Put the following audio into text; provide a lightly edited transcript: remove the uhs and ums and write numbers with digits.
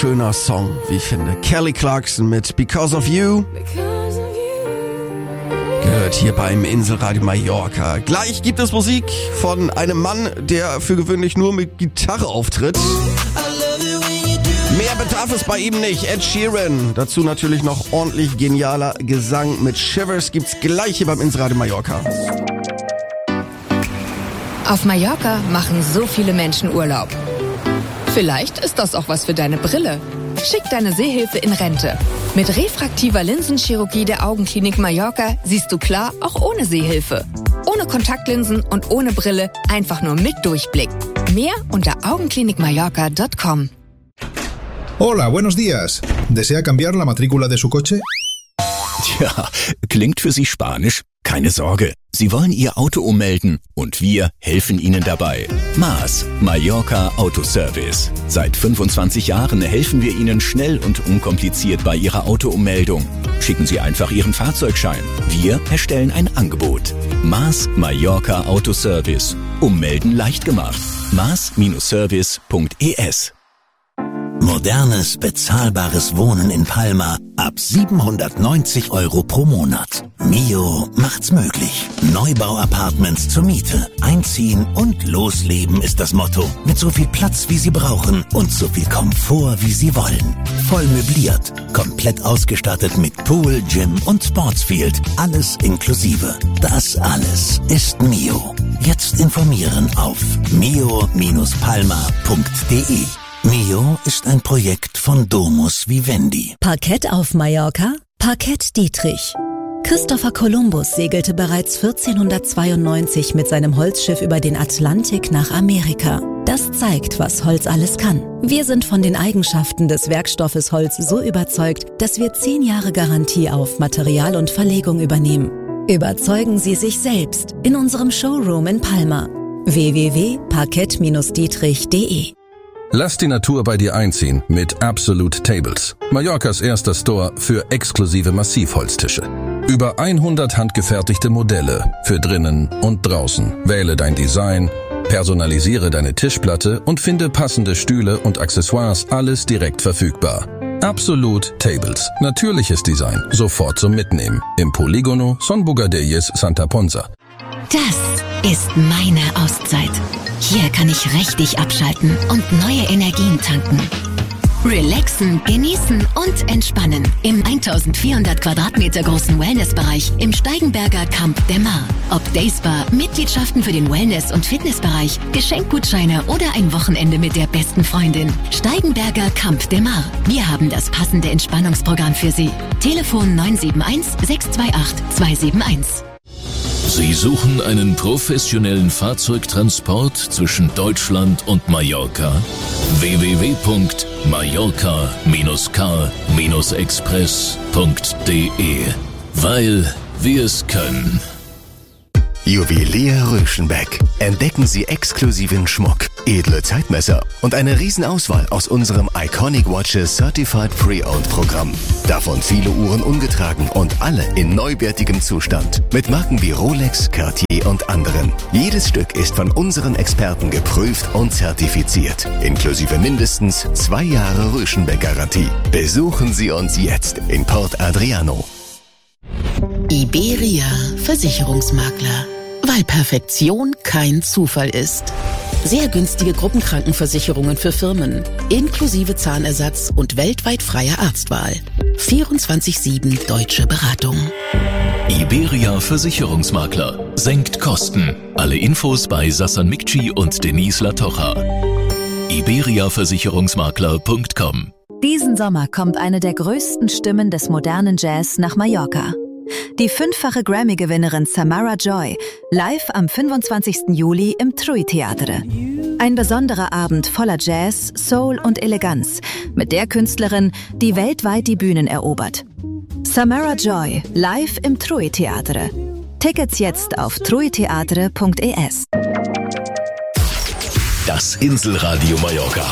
schöner Song, wie ich finde. Kelly Clarkson mit Because of You. Gehört hier beim Inselradio Mallorca. Gleich gibt es Musik von einem Mann, der für gewöhnlich nur mit Gitarre auftritt. Mehr bedarf es bei ihm nicht. Ed Sheeran. Dazu natürlich noch ordentlich genialer Gesang mit Shivers. Gibt's gleich hier beim Inselradio Mallorca. Auf Mallorca machen so viele Menschen Urlaub. Vielleicht ist das auch was für deine Brille. Schick deine Sehhilfe in Rente. Mit refraktiver Linsenchirurgie der Augenklinik Mallorca siehst du klar, auch ohne Sehhilfe. Ohne Kontaktlinsen und ohne Brille, einfach nur mit Durchblick. Mehr unter augenklinikmallorca.com. Hola, buenos días. ¿Desea cambiar la matrícula de su coche? Tja, klingt für Sie Spanisch? Keine Sorge, Sie wollen Ihr Auto ummelden und wir helfen Ihnen dabei. MAS, Mallorca Autoservice. Seit 25 Jahren helfen wir Ihnen schnell und unkompliziert bei Ihrer Autoummeldung. Schicken Sie einfach Ihren Fahrzeugschein. Wir erstellen ein Angebot. MAS, Mallorca Autoservice. Ummelden leicht gemacht. mas-service.es. Modernes, bezahlbares Wohnen in Palma ab 790 € pro Monat. Mio macht's möglich. Neubau-Apartments zur Miete. Einziehen und losleben ist das Motto. Mit so viel Platz, wie Sie brauchen und so viel Komfort, wie Sie wollen. Voll möbliert. Komplett ausgestattet mit Pool, Gym und Sportsfield. Alles inklusive. Das alles ist Mio. Jetzt informieren auf mio-palma.de. Mio ist ein Projekt von Domus Vivendi. Parkett auf Mallorca? Parkett Dietrich. Christopher Columbus segelte bereits 1492 mit seinem Holzschiff über den Atlantik nach Amerika. Das zeigt, was Holz alles kann. Wir sind von den Eigenschaften des Werkstoffes Holz so überzeugt, dass wir 10 Jahre Garantie auf Material und Verlegung übernehmen. Überzeugen Sie sich selbst in unserem Showroom in Palma. www.parkett-dietrich.de. Lass die Natur bei dir einziehen mit Absolute Tables. Mallorcas erster Store für exklusive Massivholztische. Über 100 handgefertigte Modelle für drinnen und draußen. Wähle dein Design, personalisiere deine Tischplatte und finde passende Stühle und Accessoires, alles direkt verfügbar. Absolute Tables. Natürliches Design. Sofort zum Mitnehmen. Im Polígono Son Bugadelles Santa Ponsa. Das ist meine Auszeit. Hier kann ich richtig abschalten und neue Energien tanken. Relaxen, genießen und entspannen im 1400 Quadratmeter großen Wellnessbereich im Steigenberger Camp de Mar. Ob Dayspa, Mitgliedschaften für den Wellness- und Fitnessbereich, Geschenkgutscheine oder ein Wochenende mit der besten Freundin. Steigenberger Camp de Mar. Wir haben das passende Entspannungsprogramm für Sie. Telefon 971 628 271. Sie suchen einen professionellen Fahrzeugtransport zwischen Deutschland und Mallorca? www.mallorca-car-express.de. Weil wir es können. Juwelier Röschenbeck. Entdecken Sie exklusiven Schmuck, edle Zeitmesser und eine Riesenauswahl aus unserem Iconic Watches Certified Pre-Owned Programm. Davon viele Uhren ungetragen und alle in neuwertigem Zustand. Mit Marken wie Rolex, Cartier und anderen. Jedes Stück ist von unseren Experten geprüft und zertifiziert. Inklusive mindestens 2 Jahre Röschenbeck-Garantie. Besuchen Sie uns jetzt in Port Adriano. Iberia Versicherungsmakler. Weil Perfektion kein Zufall ist. Sehr günstige Gruppenkrankenversicherungen für Firmen, inklusive Zahnersatz und weltweit freie Arztwahl. 24/7 deutsche Beratung. Iberia Versicherungsmakler. Senkt Kosten. Alle Infos bei Sassan Mikci und Denise Latocha. iberiaversicherungsmakler.com. Diesen Sommer kommt eine der größten Stimmen des modernen Jazz nach Mallorca. Die 5-fache Grammy-Gewinnerin Samara Joy, live am 25. Juli im TRUI Theatre. Ein besonderer Abend voller Jazz, Soul und Eleganz mit der Künstlerin, die weltweit die Bühnen erobert. Samara Joy, live im TRUI Theatre. Tickets jetzt auf truiteatre.es. Das Inselradio Mallorca.